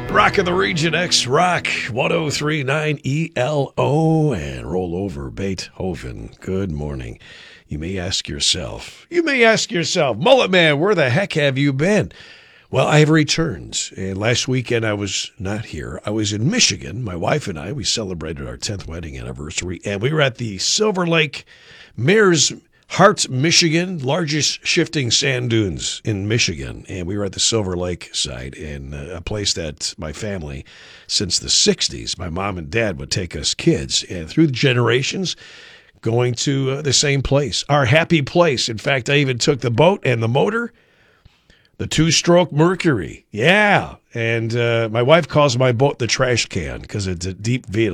Rock of the Region X Rock 1039 ELO and roll over Beethoven. Good morning. You may ask yourself, Mullet Man, where the heck have you been? Well, I have returned. And last weekend I was not here. I was in Michigan. My wife and I, we celebrated our 10th wedding anniversary, and we were at the Silver Lake Mayor's Hart, Michigan, largest shifting sand dunes in Michigan. And we were at the Silver Lake site, in a place that my family, since the 60s, my mom and dad would take us kids. And through the generations, going to the same place, our happy place. In fact, I even took the boat and the motor, the two-stroke Mercury. Yeah. And my wife calls my boat the trash can because it's a deep V.